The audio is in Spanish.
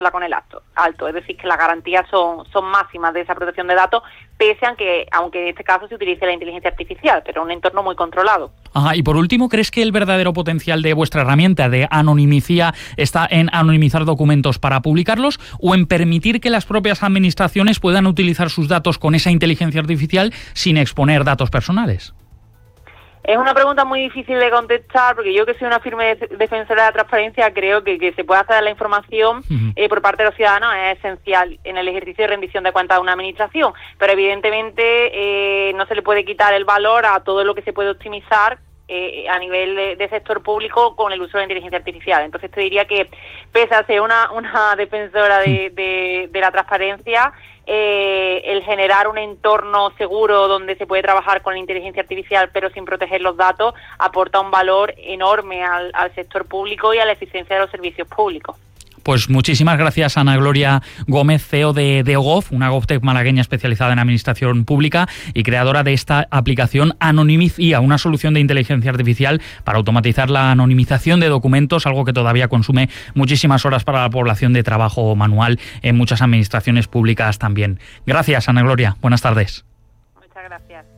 con el alto, es decir, que las garantías son máximas de esa protección de datos, pese a que, aunque en este caso se utilice la inteligencia artificial, pero en un entorno muy controlado. Ajá, y por último, ¿crees que el verdadero potencial de vuestra herramienta de anonimicía está en anonimizar documentos para publicarlos o en permitir que las propias administraciones puedan utilizar sus datos con esa inteligencia artificial sin exponer datos personales? Es una pregunta muy difícil de contestar, porque yo, que soy una firme defensora de la transparencia, creo que se puede acceder a la información por parte de los ciudadanos es esencial en el ejercicio de rendición de cuentas de una administración, pero evidentemente no se le puede quitar el valor a todo lo que se puede optimizar a nivel de sector público con el uso de la inteligencia artificial. Entonces te diría que, pese a ser una defensora de la transparencia, el generar un entorno seguro donde se puede trabajar con la inteligencia artificial pero sin proteger los datos aporta un valor enorme al sector público y a la eficiencia de los servicios públicos. Pues muchísimas gracias, Ana Gloria Gómez, CEO de OGOV, una GovTech malagueña especializada en administración pública y creadora de esta aplicación Anonimicía, una solución de inteligencia artificial para automatizar la anonimización de documentos, algo que todavía consume muchísimas horas para la población de trabajo manual en muchas administraciones públicas también. Gracias, Ana Gloria. Buenas tardes. Muchas gracias.